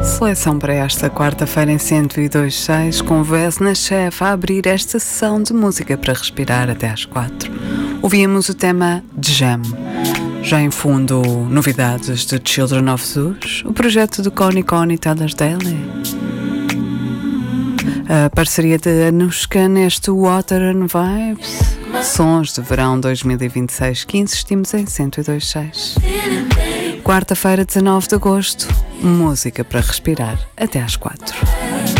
Seleção para esta quarta-feira em 102.6, com Vesna Chef a abrir esta sessão de música para respirar até às 4. Ouvíamos o tema Jam. Já em fundo, novidades de Children of Zeus, o projeto de Connie e Tyler Daly. A parceria de Anushka neste Water and Vibes. Sons de verão 2026 que insistimos em 102.6. Quarta-feira, 19 de agosto, música para respirar até às 4.